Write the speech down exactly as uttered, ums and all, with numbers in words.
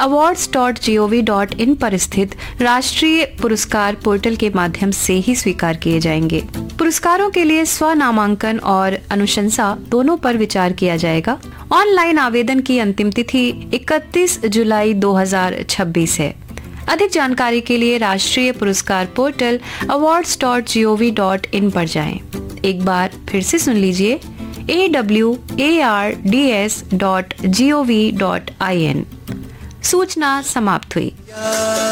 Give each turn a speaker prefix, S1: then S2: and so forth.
S1: Awards dot G O V dot in पर स्थित राष्ट्रीय पुरस्कार पोर्टल के माध्यम से ही स्वीकार किए जाएंगे। पुरस्कारों के लिए स्व नामांकन और अनुशंसा दोनों पर विचार किया जाएगा। ऑनलाइन आवेदन की अंतिम तिथि इकतीस जुलाई दो हज़ार छब्बीस है। अधिक जानकारी के लिए राष्ट्रीय पुरस्कार portal awards dot G O V dot in पर जाएं। एक बार फिर से सुन लीजिए A W A R D S dot G O V dot I N. सूचना समाप्त हुई।